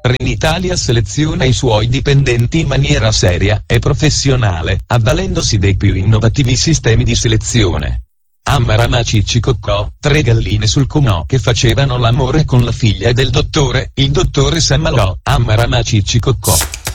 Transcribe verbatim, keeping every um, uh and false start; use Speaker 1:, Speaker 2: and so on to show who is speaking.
Speaker 1: Trenitalia seleziona i suoi dipendenti in maniera seria e professionale, avvalendosi dei più innovativi sistemi di selezione. Amarama Ciccicoccò, tre galline sul comò che facevano l'amore con la figlia del dottore, il dottore s'ammalò, Amarama Ciccicoccò.